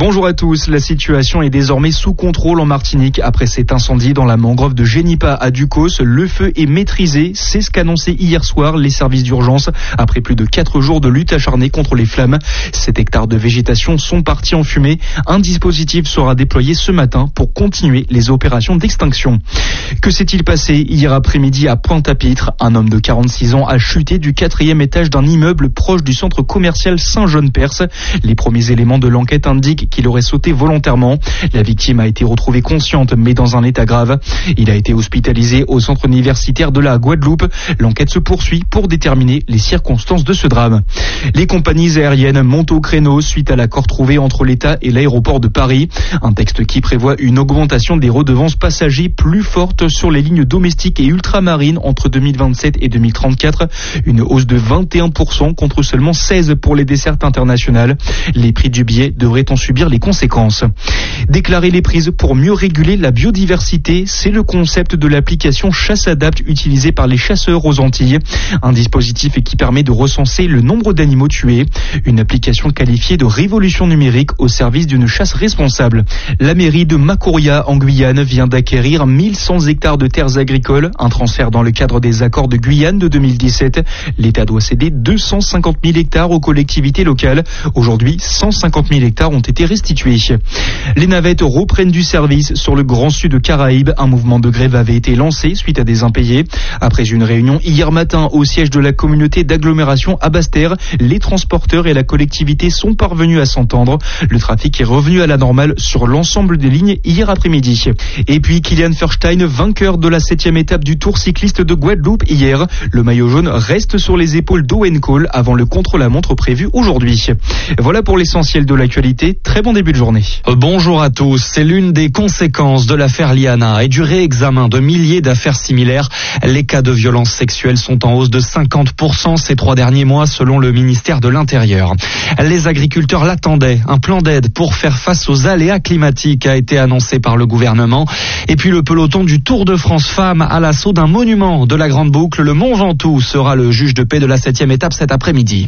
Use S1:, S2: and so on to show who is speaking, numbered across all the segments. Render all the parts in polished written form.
S1: Bonjour à tous, la situation est désormais sous contrôle en Martinique après cet incendie dans la mangrove de Génipa à Ducos. Le feu est maîtrisé, c'est ce qu'annonçaient hier soir les services d'urgence après plus de 4 jours de lutte acharnée contre les flammes. 7 hectares de végétation sont partis en fumée. Un dispositif sera déployé ce matin pour continuer les opérations d'extinction. Que s'est-il passé hier après-midi à Pointe-à-Pitre? Un homme de 46 ans a chuté du 4e étage d'un immeuble proche du centre commercial Saint-Jean-Perse. Les premiers éléments de l'enquête indiquent qu'il aurait sauté volontairement. La victime a été retrouvée consciente mais dans un état grave. Il a été hospitalisé au centre universitaire de la Guadeloupe. L'enquête se poursuit pour déterminer les circonstances de ce drame. Les compagnies aériennes montent au créneau suite à l'accord trouvé entre l'État et l'aéroport de Paris. Un texte qui prévoit une augmentation des redevances passagers plus forte sur les lignes domestiques et ultramarines entre 2027 et 2034. Une hausse de 21% contre seulement 16% pour les dessertes internationales. Les prix du billet devraient en subir les conséquences. Déclarer les prises pour mieux réguler la biodiversité, c'est le concept de l'application Chasse Adapt utilisée par les chasseurs aux Antilles. Un dispositif qui permet de recenser le nombre d'animaux tués. Une application qualifiée de révolution numérique au service d'une chasse responsable. La mairie de Macoria en Guyane vient d'acquérir 1100 hectares de terres agricoles, un transfert dans le cadre des accords de Guyane de 2017. L'État doit céder 250 000 hectares aux collectivités locales. Aujourd'hui, 150 000 hectares ont été restitués. Les navettes reprennent du service sur le Grand Sud Caraïbes. Un mouvement de grève avait été lancé suite à des impayés. Après une réunion hier matin au siège de la communauté d'agglomération à Basse-Terre, les transporteurs et la collectivité sont parvenus à s'entendre. Le trafic est revenu à la normale sur l'ensemble des lignes hier après-midi. Et puis Kilian Feuerstein, vainqueur de la 7e étape du Tour cycliste de Guadeloupe hier. Le maillot jaune reste sur les épaules d'Owen Cole avant le contre-la-montre prévu aujourd'hui. Voilà pour l'essentiel de l'actualité. Très bon début de journée.
S2: Bonjour à tous. C'est l'une des conséquences de l'affaire Liana et du réexamen de milliers d'affaires similaires. Les cas de violences sexuelles sont en hausse de 50% ces 3 derniers mois selon le ministère de l'Intérieur. Les agriculteurs l'attendaient. Un plan d'aide pour faire face aux aléas climatiques a été annoncé par le gouvernement. Et puis le peloton du Tour de France Femmes à l'assaut d'un monument de la Grande Boucle. Le Mont Ventoux sera le juge de paix de la 7e étape cet après-midi.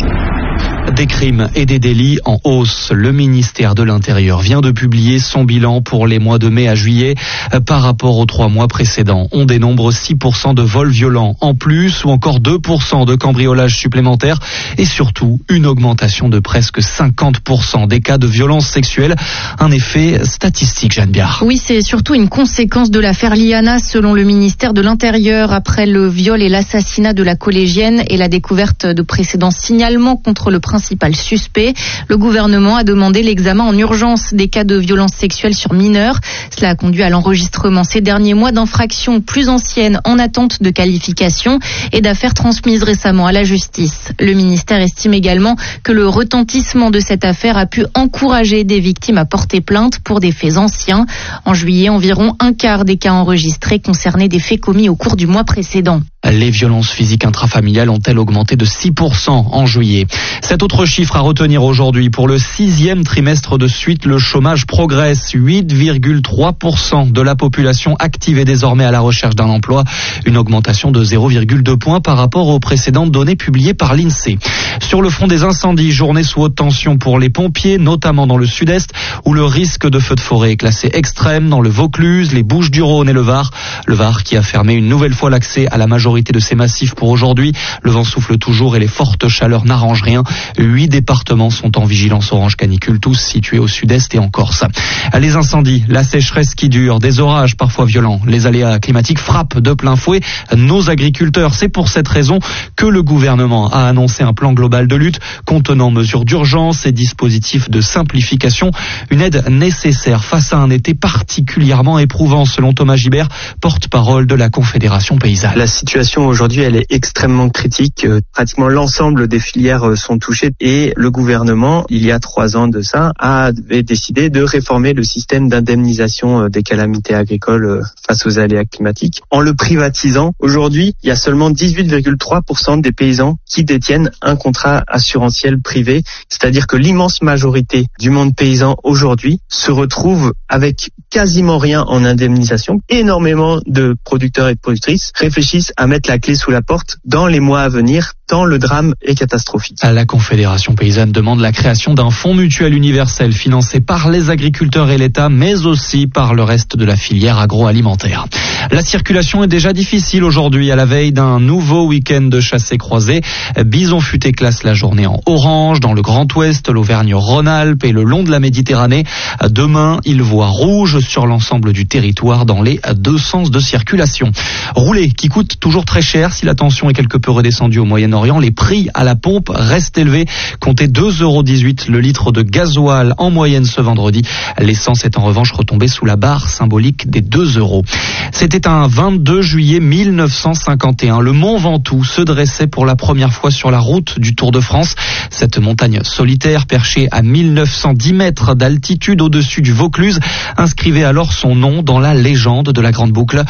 S2: Des crimes et des délits en hausse. Le ministère de l'Intérieur vient de publier son bilan pour les mois de mai à juillet. Par rapport aux 3 mois précédents, on dénombre 6% de vols violents en plus ou encore 2% de cambriolages supplémentaires et surtout une augmentation de presque 50% des cas de violences sexuelles. Un effet statistique, Jeanne Biard.
S3: Oui, c'est surtout une conséquence de l'affaire Liana selon le ministère de l'Intérieur après le viol et l'assassinat de la collégienne et la découverte de précédents signalements contre le principal suspect. Le gouvernement a demandé l'examen en urgence des cas de violences sexuelles sur mineurs. Cela a conduit à l'enregistrement ces derniers mois d'infractions plus anciennes en attente de qualification et d'affaires transmises récemment à la justice. Le ministère estime également que le retentissement de cette affaire a pu encourager des victimes à porter plainte pour des faits anciens. En juillet, environ un quart des cas enregistrés concernaient des faits commis au cours du mois précédent.
S2: Les violences physiques intrafamiliales ont-elles augmenté de 6% en juillet. Cet autre chiffre à retenir aujourd'hui, pour le 6e trimestre de suite, le chômage progresse. 8,3% de la population active est désormais à la recherche d'un emploi. Une augmentation de 0,2 points par rapport aux précédentes données publiées par l'INSEE. Sur le front des incendies, journée sous haute tension pour les pompiers, notamment dans le sud-est, où le risque de feu de forêt est classé extrême, dans le Vaucluse, les Bouches-du-Rhône et le Var. Le Var qui a fermé une nouvelle fois l'accès à la majorité de ces massifs pour aujourd'hui. Le vent souffle toujours et les fortes chaleurs n'arrangent rien. 8 départements sont en vigilance orange canicule, tous situés au sud-est et en Corse. Les incendies, la sécheresse qui dure, des orages parfois violents, les aléas climatiques frappent de plein fouet nos agriculteurs. C'est pour cette raison que le gouvernement a annoncé un plan global de lutte contenant mesures d'urgence et dispositifs de simplification. Une aide nécessaire face à un été particulièrement éprouvant selon Thomas Gibert, porte-parole de la Confédération paysanne.
S4: La situation aujourd'hui, elle est extrêmement critique. Pratiquement l'ensemble des filières sont touchées et le gouvernement, il y a 3 ans de ça, avait décidé de réformer le système d'indemnisation des calamités agricoles face aux aléas climatiques. En le privatisant, aujourd'hui, il y a seulement 18,3% des paysans qui détiennent un contrat assurantiel privé. C'est-à-dire que l'immense majorité du monde paysan aujourd'hui se retrouve avec quasiment rien en indemnisation. Énormément de producteurs et de productrices réfléchissent à mettre la clé sous la porte dans les mois à venir tant le drame est catastrophique.
S2: La Confédération paysanne demande la création d'un fonds mutuel universel financé par les agriculteurs et l'État, mais aussi par le reste de la filière agroalimentaire. La circulation est déjà difficile aujourd'hui à la veille d'un nouveau week-end de chassés-croisés. Bison Futé classe la journée en orange dans le Grand Ouest, l'Auvergne-Rhône-Alpes et le long de la Méditerranée. Demain, il voit rouge sur l'ensemble du territoire dans les deux sens de circulation. Rouler qui coûte toujours très cher. Si la tension est quelque peu redescendue au Moyen-Orient, les prix à la pompe restent élevés. Comptez 2,18 € le litre de gasoil en moyenne ce vendredi. L'essence est en revanche retombée sous la barre symbolique des 2 €. C'était un 22 juillet 1951. Le Mont Ventoux se dressait pour la première fois sur la route du Tour de France. Cette montagne solitaire, perchée à 1910 mètres d'altitude au-dessus du Vaucluse, inscrivait alors son nom dans la légende de la Grande Boucle.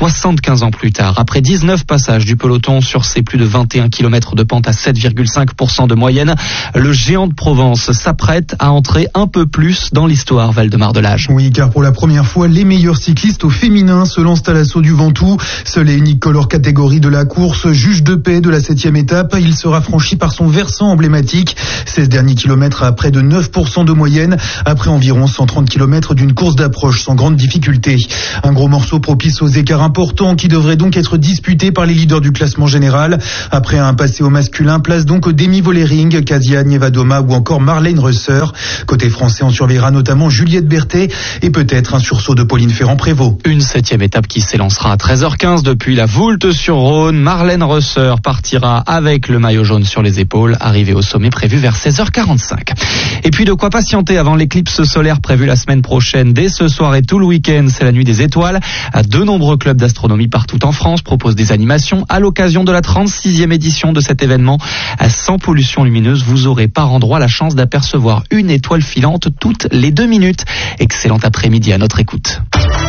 S2: 75 ans plus tard, après 19 passages du peloton sur ses plus de 21 km de pente à 7,5% de moyenne, le géant de Provence s'apprête à entrer un peu plus dans l'histoire, Valdemar Delage.
S5: Oui, car pour la première fois, les meilleurs cyclistes au féminin se lancent à l'assaut du Ventoux. Seule et unique color catégorie de la course, juge de paix de la 7e étape, il sera franchi par son versant emblématique. 16 derniers kilomètres à près de 9% de moyenne, après environ 130 km d'une course d'approche sans grande difficulté. Un gros morceau propice aux écarts importants qui devrait donc être disputé par les leaders du classement général. Après un passé au masculin, place donc Demi Vollering, Kasia Nievadoma ou encore Marlène Reusser. Côté français, on surveillera notamment Juliette Berthet et peut-être un sursaut de Pauline Ferrand-Prévôt.
S2: Une 7e étape qui s'élancera à 13h15 depuis la Voulte-sur-Rhône. Marlène Reusser partira avec le maillot jaune sur les épaules, arrivée au sommet prévu vers 16h45. Et puis de quoi patienter avant l'éclipse solaire prévue la semaine prochaine. Dès ce soir et tout le week-end, c'est la nuit des étoiles. De nombreux clubs d'astronomie partout en France proposent des animations à l'occasion de la 36e édition de cet événement. Sans pollution lumineuse, vous aurez par endroit la chance d'apercevoir une étoile filante toutes les 2 minutes. Excellent après-midi à notre écoute.